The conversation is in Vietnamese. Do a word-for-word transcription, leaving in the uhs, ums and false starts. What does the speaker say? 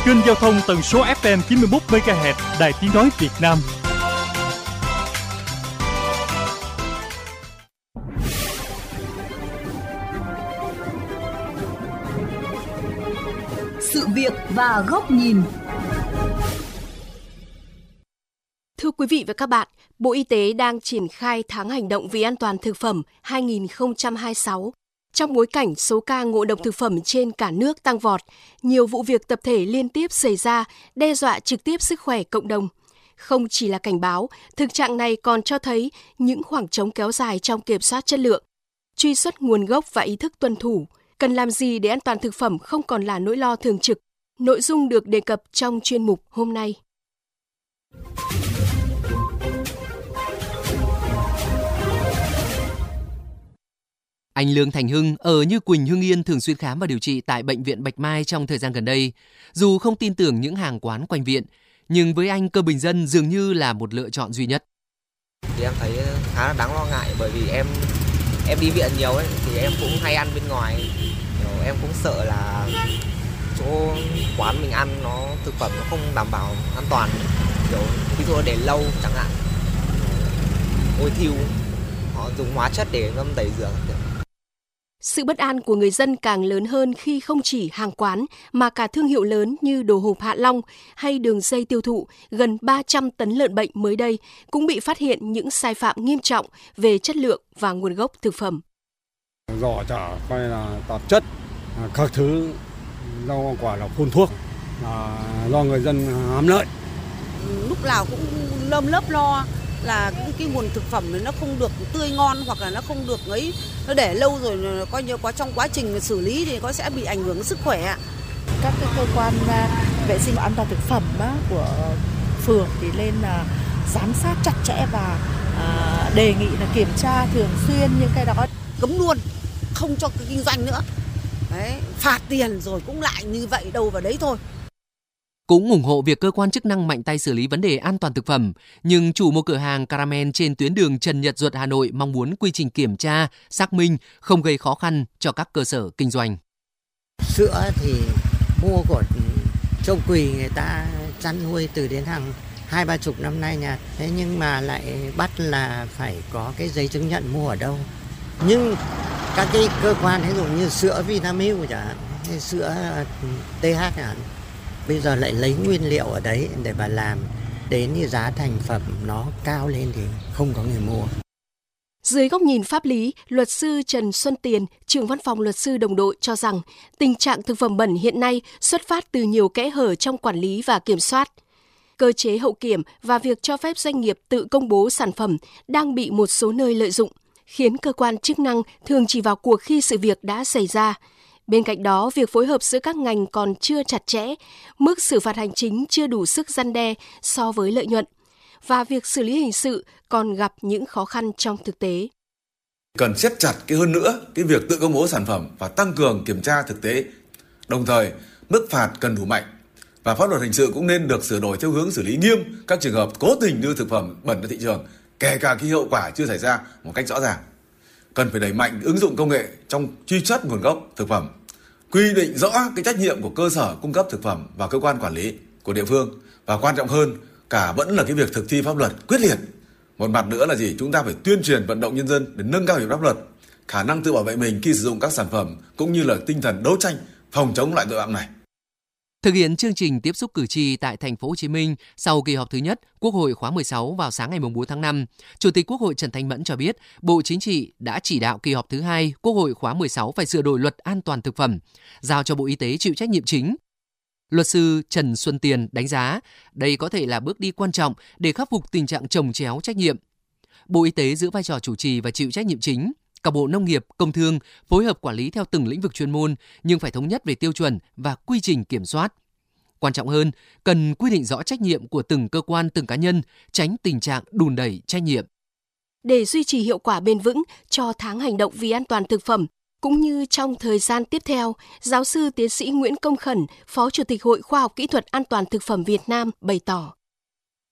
Kênh giao thông tần số ép em chín mươi mốt mê ga héc Đài Tiếng nói Việt Nam. Sự việc và góc nhìn. Thưa quý vị và các bạn, Bộ Y tế đang triển khai tháng hành động vì an toàn thực phẩm hai không hai sáu. Trong bối cảnh số ca ngộ độc thực phẩm trên cả nước tăng vọt, nhiều vụ việc tập thể liên tiếp xảy ra đe dọa trực tiếp sức khỏe cộng đồng. Không chỉ là cảnh báo, thực trạng này còn cho thấy những khoảng trống kéo dài trong kiểm soát chất lượng, truy xuất nguồn gốc và ý thức tuân thủ. Cần làm gì để an toàn thực phẩm không còn là nỗi lo thường trực? Nội dung được đề cập trong chuyên mục hôm nay. Anh Lương Thành Hưng ở Như Quỳnh, Hưng Yên thường xuyên khám và điều trị tại Bệnh viện Bạch Mai trong thời gian gần đây. Dù không tin tưởng những hàng quán quanh viện, nhưng với anh, cơm bình dân dường như là một lựa chọn duy nhất. Thì em thấy khá là đáng lo ngại, bởi vì em em đi viện nhiều ấy, thì em cũng hay ăn bên ngoài. Em cũng sợ là chỗ quán mình ăn nó thực phẩm nó không đảm bảo an toàn, kiểu ví dụ để lâu chẳng hạn, ôi thiêu, họ dùng hóa chất để ngâm tẩy rửa. Sự bất an của người dân càng lớn hơn khi không chỉ hàng quán mà cả thương hiệu lớn như Đồ hộp Hạ Long hay đường dây tiêu thụ gần ba trăm tấn lợn bệnh mới đây cũng bị phát hiện những sai phạm nghiêm trọng về chất lượng và nguồn gốc thực phẩm. Giỏ chợ coi là tạp chất, các thứ rau quả là phun thuốc, là do người dân hám lợi. Lúc nào cũng lơm lớp lo là cái, cái nguồn thực phẩm nó không được tươi ngon, hoặc là nó không được ấy, nó để lâu rồi coi như quá trong quá trình xử lý thì có sẽ bị ảnh hưởng đến sức khỏe. Các cái cơ quan vệ sinh an toàn thực phẩm của phường thì lên là giám sát chặt chẽ và à, đề nghị là kiểm tra thường xuyên những cái đó. Cấm luôn, không cho kinh doanh nữa. Đấy, phạt tiền rồi cũng lại như vậy, đâu vào đấy thôi. Cũng ủng hộ việc cơ quan chức năng mạnh tay xử lý vấn đề an toàn thực phẩm, nhưng chủ một cửa hàng caramel trên tuyến đường Trần Nhật Duật, Hà Nội mong muốn quy trình kiểm tra, xác minh không gây khó khăn cho các cơ sở kinh doanh. Sữa thì mua của châu Quỳ, người ta chăn nuôi từ đến hàng hai ba chục năm nay nha. Thế nhưng mà lại bắt là phải có cái giấy chứng nhận mua ở đâu. Nhưng các cái cơ quan ví dụ như sữa Vinamilk chẳng hạn, hay sữa tê hát chẳng hạn, bây giờ lại lấy nguyên liệu ở đấy để mà làm, đến thì giá thành phẩm nó cao lên thì không có người mua. Dưới góc nhìn pháp lý, luật sư Trần Xuân Tiền, trưởng văn phòng luật sư đồng đội cho rằng tình trạng thực phẩm bẩn hiện nay xuất phát từ nhiều kẽ hở trong quản lý và kiểm soát. Cơ chế hậu kiểm và việc cho phép doanh nghiệp tự công bố sản phẩm đang bị một số nơi lợi dụng, khiến cơ quan chức năng thường chỉ vào cuộc khi sự việc đã xảy ra. Bên cạnh đó, việc phối hợp giữa các ngành còn chưa chặt chẽ, mức xử phạt hành chính chưa đủ sức răn đe so với lợi nhuận, và việc xử lý hình sự còn gặp những khó khăn trong thực tế. Cần siết chặt cái hơn nữa cái việc tự công bố sản phẩm và tăng cường kiểm tra thực tế. Đồng thời, mức phạt cần đủ mạnh và pháp luật hình sự cũng nên được sửa đổi theo hướng xử lý nghiêm các trường hợp cố tình đưa thực phẩm bẩn ra thị trường, kể cả khi hậu quả chưa xảy ra một cách rõ ràng. Cần phải đẩy mạnh ứng dụng công nghệ trong truy xuất nguồn gốc thực phẩm, quy định rõ cái trách nhiệm của cơ sở cung cấp thực phẩm và cơ quan quản lý của địa phương, và quan trọng hơn cả vẫn là cái việc thực thi pháp luật quyết liệt. Một mặt nữa là gì? Chúng ta phải tuyên truyền vận động nhân dân để nâng cao hiểu pháp luật, khả năng tự bảo vệ mình khi sử dụng các sản phẩm, cũng như là tinh thần đấu tranh phòng chống loại tội phạm này. Thực hiện chương trình tiếp xúc cử tri tại thành phố Hồ Chí Minh sau kỳ họp thứ nhất Quốc hội khóa mười sáu vào sáng ngày bốn tháng năm, Chủ tịch Quốc hội Trần Thanh Mẫn cho biết Bộ Chính trị đã chỉ đạo kỳ họp thứ hai Quốc hội khóa mười sáu phải sửa đổi luật an toàn thực phẩm, giao cho Bộ Y tế chịu trách nhiệm chính. Luật sư Trần Xuân Tiền đánh giá đây có thể là bước đi quan trọng để khắc phục tình trạng chồng chéo trách nhiệm. Bộ Y tế giữ vai trò chủ trì và chịu trách nhiệm chính. Cả Bộ Nông nghiệp, Công Thương phối hợp quản lý theo từng lĩnh vực chuyên môn, nhưng phải thống nhất về tiêu chuẩn và quy trình kiểm soát. Quan trọng hơn, cần quy định rõ trách nhiệm của từng cơ quan, từng cá nhân, tránh tình trạng đùn đẩy trách nhiệm. Để duy trì hiệu quả bền vững cho tháng hành động vì an toàn thực phẩm, cũng như trong thời gian tiếp theo, giáo sư tiến sĩ Nguyễn Công Khẩn, Phó Chủ tịch Hội Khoa học Kỹ thuật An toàn thực phẩm Việt Nam bày tỏ.